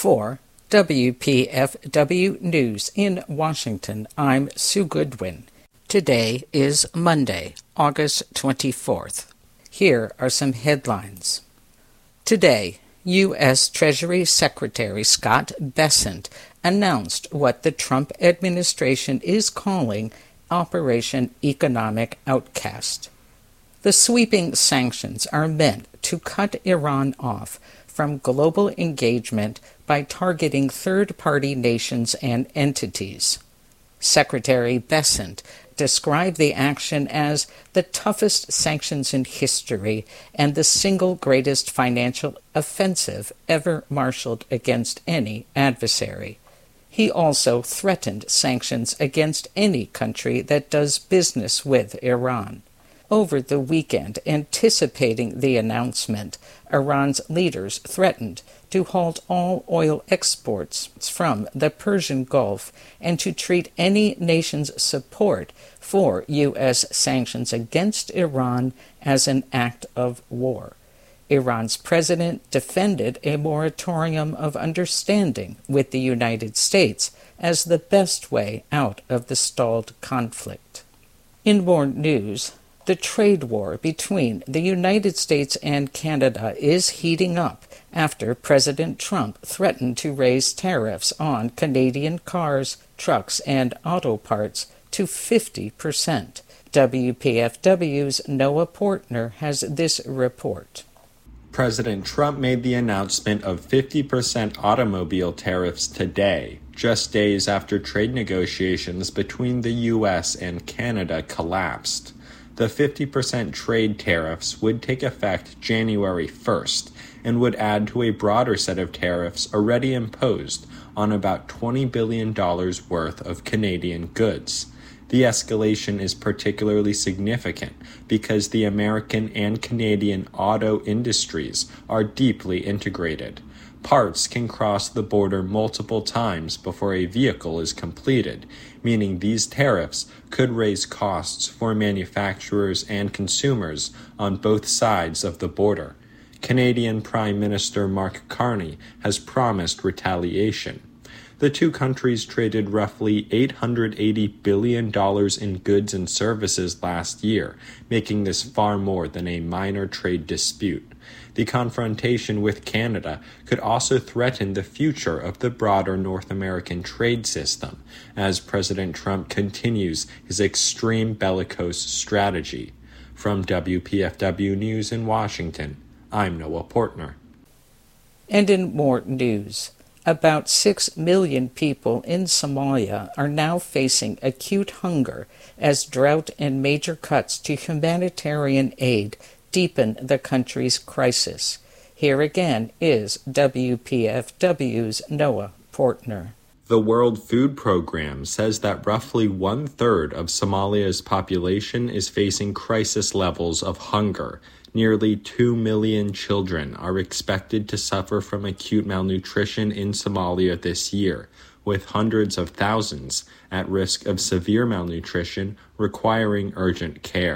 For WPFW News in Washington, I'm Sue Goodwin. Today is Monday, August 24th. Here are some headlines. Today, U.S. Treasury Secretary Scott Bessent announced what the Trump administration is calling Operation Economic Outcast. The sweeping sanctions are meant to cut Iran off from global engagement by targeting third-party nations and entities. Secretary Bessent described the action as the toughest sanctions in history and the single greatest financial offensive ever marshaled against any adversary. He also threatened sanctions against any country that does business with Iran. Over the weekend, anticipating the announcement, Iran's leaders threatened to halt all oil exports from the Persian Gulf and to treat any nation's support for U.S. sanctions against Iran as an act of war. Iran's president defended a moratorium of understanding with the United States as the best way out of the stalled conflict. In more news, the trade war between the United States and Canada is heating up after President Trump threatened to raise tariffs on Canadian cars, trucks, and auto parts to 50%. WPFW's Noah Portner has this report. President Trump made the announcement of 50% automobile tariffs today, just days after trade negotiations between the U.S. and Canada collapsed. The 50% trade tariffs would take effect January 1st and would add to a broader set of tariffs already imposed on about $20 billion worth of Canadian goods. The escalation is particularly significant because the American and Canadian auto industries are deeply integrated. Parts can cross the border multiple times before a vehicle is completed, meaning these tariffs could raise costs for manufacturers and consumers on both sides of the border. Canadian Prime Minister Mark Carney has promised retaliation. The two countries traded roughly $880 billion in goods and services last year, making this far more than a minor trade dispute. The confrontation with Canada could also threaten the future of the broader North American trade system, as President Trump continues his extreme bellicose strategy. From WPFW News in Washington, I'm Noah Portner. And in more news, about 6 million people in Somalia are now facing acute hunger as drought and major cuts to humanitarian aid deepen the country's crisis. Here again is WPFW's Noah Portner. The World Food Program says that roughly 1/3 of Somalia's population is facing crisis levels of hunger. Nearly 2 million children are expected to suffer from acute malnutrition in Somalia this year, with hundreds of thousands at risk of severe malnutrition requiring urgent care.